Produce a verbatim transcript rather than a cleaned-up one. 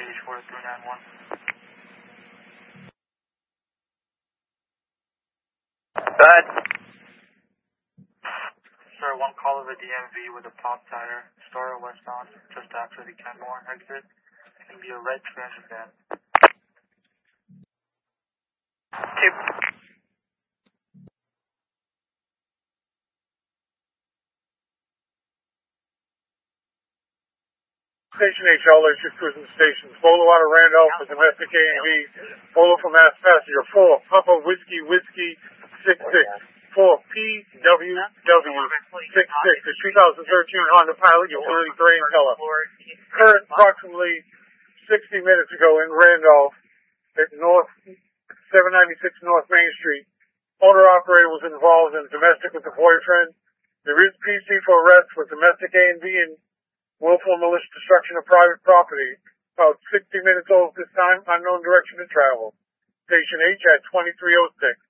H four three nine one. Bud. Sir, one call of a D M V with a pop tire, Astoria westbound, just after the Kenmore exit. It can be a red transit van. Two. Station H L, there's your cruising stations. Bolo out of Randolph for domestic A and V. Bolo for mass passenger four. Papa Whiskey Whiskey six six. four P W W six six. The two thousand thirteen Honda Pilot, utility gray in color. Current approximately sixty minutes ago in Randolph at North seven ninety-six North Main Street. Owner operator was involved in domestic with the boyfriend. There is P C for arrest for domestic A and V and willful malicious destruction of private property. About sixty minutes old this time, unknown direction to travel. Station H at twenty-three oh six.